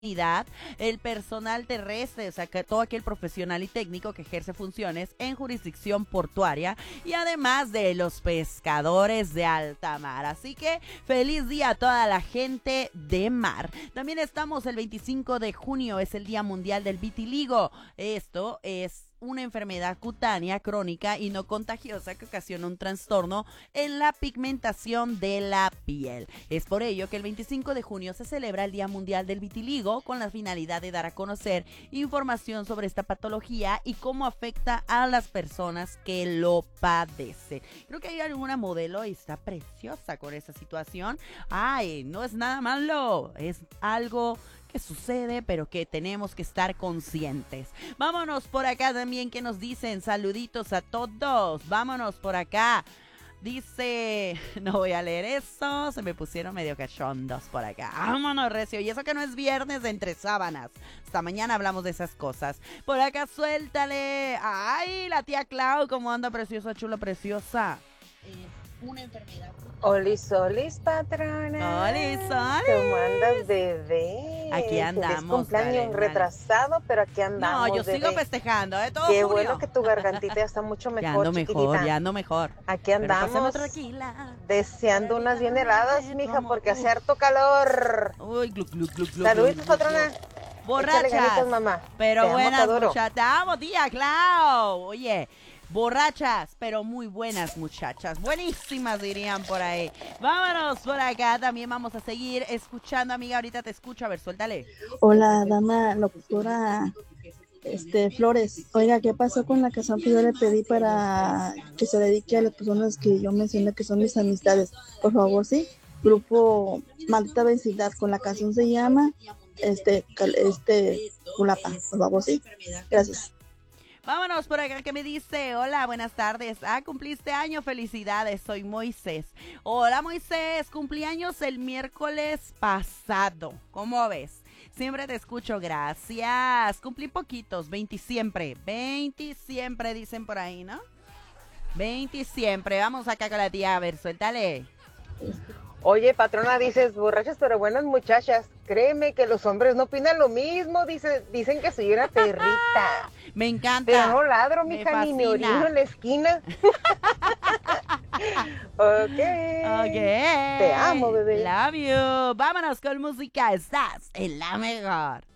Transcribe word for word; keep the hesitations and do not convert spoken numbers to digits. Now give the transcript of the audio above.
el personal terrestre, o sea, que todo aquel profesional y técnico que ejerce funciones en jurisdicción portuaria y además de los pescadores de alta mar. Así que feliz día a toda la gente de mar. También estamos el veinticinco de junio, es el Día Mundial del Vitiligo. Esto es una enfermedad cutánea crónica y no contagiosa que ocasiona un trastorno en la pigmentación de la piel. Es por ello que el veinticinco de junio se celebra el Día Mundial del Vitiligo con la finalidad de dar a conocer información sobre esta patología y cómo afecta a las personas que lo padecen. Creo que hay alguna modelo y está preciosa con esa situación. Ay, no es nada malo, es algo que sucede, pero que tenemos que estar conscientes. Vámonos por acá también, que nos dicen saluditos a todos. Vámonos por acá. Dice, no voy a leer eso, se me pusieron medio cachondos por acá. Vámonos, recio, y eso que no es viernes de entre sábanas. Hasta mañana hablamos de esas cosas. Por acá suéltale. Ay, la tía Clau, cómo anda preciosa, chula, preciosa. Eh, una enfermedad. Olis, olis, patrona. Olis, olis. ¿Cómo andas, bebé? Aquí andamos. Feliz cumpleaños vale, retrasado, vale. Pero aquí andamos, No, yo bebé. sigo festejando, ¿eh? Todo Qué junio. bueno que tu gargantita ya está mucho mejor, Ya ando chiquitita. mejor, ya ando mejor. Aquí andamos, tranquila. deseando unas bien heladas, mija, porque hace harto calor. Uy, glu, glu, glu, glu, Saludos, glu, glu, patrona. glu. Borrachas, ganitas, mamá. pero Te amo, buenas te adoro. muchachas. Te amo, tía Clau. Oye, borrachas, pero muy buenas muchachas. Buenísimas dirían por ahí. Vámonos por acá. También vamos a seguir escuchando, amiga. Ahorita te escucho. A ver, suéltale. Hola, dama locutora este, Flores. Oiga, ¿qué pasó con la canción que yo le pedí para que se dedique a las personas que yo mencioné que son mis amistades? Por favor, sí. Grupo Maldita Vecindad, con la canción se llama este, este, Culapa. Por favor, sí. Gracias. Vámonos por acá, que me dice, hola, buenas tardes, ah, cumpliste año, felicidades, soy Moisés. Hola Moisés, cumplí años el miércoles pasado, ¿cómo ves? Siempre te escucho, gracias, cumplí poquitos, veinte siempre, veinte siempre dicen por ahí, ¿no? veinte siempre, vamos acá con la tía, a ver, suéltale. Oye, patrona, dices borrachas pero buenas muchachas. Créeme que los hombres no opinan lo mismo. Dice, dicen que soy una perrita. Me encanta. Pero no ladro, me mija, fascina. ni me orino en la esquina. Ok. Ok. Te amo, bebé. Love you. Vámonos con música. Estás en la mejor.